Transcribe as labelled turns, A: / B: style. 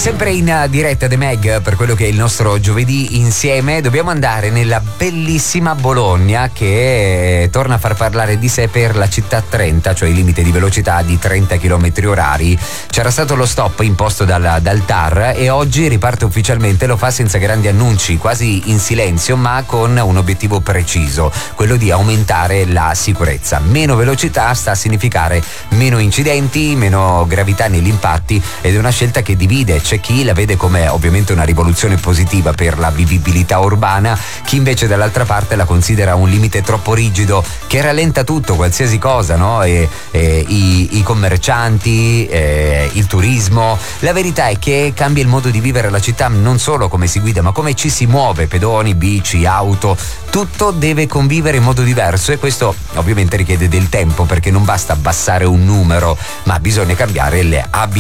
A: Sempre in diretta The Meg per quello che è il nostro giovedì insieme. Dobbiamo andare nella bellissima Bologna, che torna a far parlare di sé per la città 30, cioè il limite di velocità di 30 km orari. C'era stato lo stop imposto dal TAR e oggi riparte ufficialmente. Lo fa senza grandi annunci, quasi in silenzio, ma con un obiettivo preciso, quello di aumentare la sicurezza. Meno velocità sta a significare meno incidenti, meno gravità negli impatti, ed è una scelta che divide. C'è chi la vede come ovviamente una rivoluzione positiva per la vivibilità urbana, chi invece dall'altra parte la considera un limite troppo rigido che rallenta tutto, qualsiasi cosa, no? I commercianti, il turismo. La verità è che cambia il modo di vivere la città, non solo come si guida, ma come ci si muove, pedoni, bici, auto. Tutto deve convivere in modo diverso, e questo ovviamente richiede del tempo, perché non basta abbassare un numero, ma bisogna cambiare le abitudini